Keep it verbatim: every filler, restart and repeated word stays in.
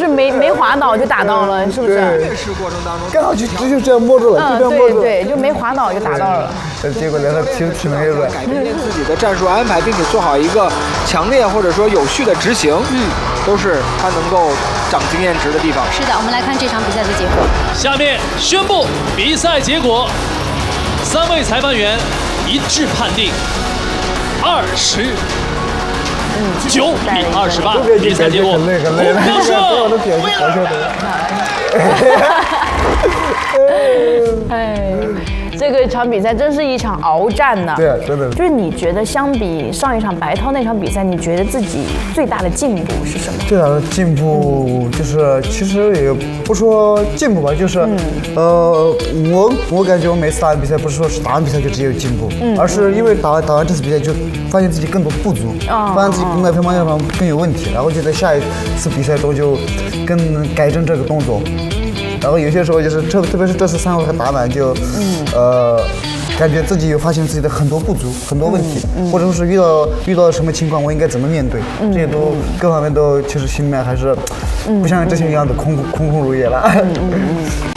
没没滑倒就打到了，是不是？ 练习过程当中， 刚好就就这样摸住了，就这样摸住了。 对对，就没滑倒就打到了。 结果两个挺挺没软。 改变自己的战术安排，并且做好一个强烈或者说有序的执行，嗯，都是他能够长经验值的地方。 是的，我们来看这场比赛的结果。 下面宣布比赛结果，三位裁判员一致判定二十九比二十八，比赛结果很累很累了，我的表情好笑的。哎，这个场比赛真是一场鏖战呢。 对啊，真的。 就是你觉得相比上一场白涛那场比赛，你觉得自己最大的进步是什么？ 最大的进步就是，其实也不说进步吧，就是，嗯、呃，我我感觉我每次打完比赛，不是说是打完比赛就只有进步，嗯、而是因为打完打完这次比赛就发现自己更多不足，哦、发现自己更在偏方向上更有问题，然后就在下一次比赛中就更改正这个动作。然后有些时候就是特特别是这次三回合打满就，嗯、呃，感觉自己有发现自己的很多不足、很多问题，嗯嗯、或者说是遇到遇到什么情况我应该怎么面对，嗯、这些都各方面都其实心里面还是不像之前一样的空空空如也了。嗯嗯嗯